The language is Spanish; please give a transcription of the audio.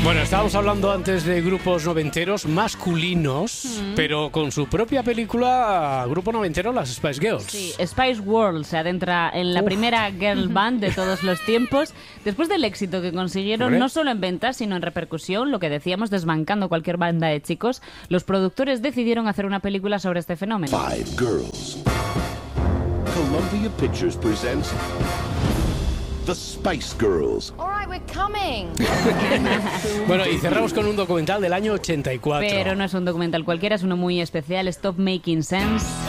Bueno, estábamos hablando antes de grupos noventeros masculinos, pero con su propia película, grupo noventero, las Spice Girls. Sí, Spice World se adentra en la primera girl band de todos los tiempos. Después del éxito que consiguieron, no solo en ventas, sino en repercusión, lo que decíamos, desbancando cualquier banda de chicos, los productores decidieron hacer una película sobre este fenómeno. Five Girls. Columbia Pictures presents The Spice Girls. All right, we're coming. Bueno, y cerramos con un documental del año 84. Pero no es un documental cualquiera, es uno muy especial, Stop Making Sense.